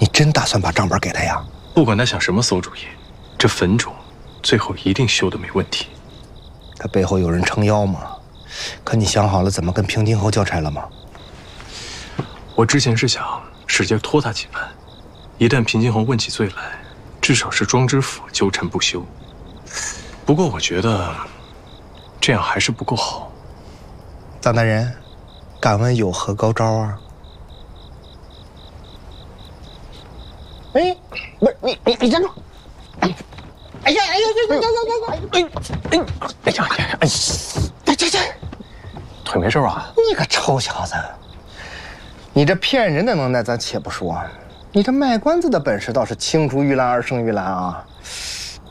你真打算把账本给他呀？ 不管他想什么馊主意，这坟冢最后一定修得没问题。 他背后有人撑腰吗？可你想好了怎么跟平津侯交差了吗？ 我之前是想使劲拖他几番，一旦平津侯问起罪来，至少是庄知府纠缠不休。不过我觉得这样还是不够好。 张大人，敢问有何高招啊？ 哎，不是你站住！哎呀哎呀哎呀哎呀这，腿没事吧？ 你个臭小子！你这骗人的能耐咱且不说，你这卖关子的本事倒是青出于蓝而胜于蓝啊！